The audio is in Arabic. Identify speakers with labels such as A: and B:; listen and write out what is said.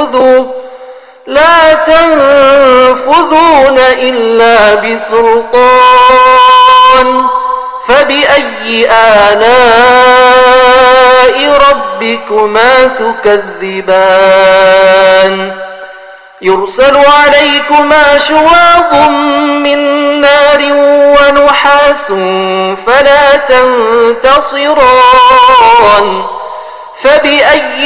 A: تنفذون إلا بسلطان فبأي آلاء ربكما تكذبان يرسل عليكما شواظ من نار ونحاس فلا تنتصران فبأي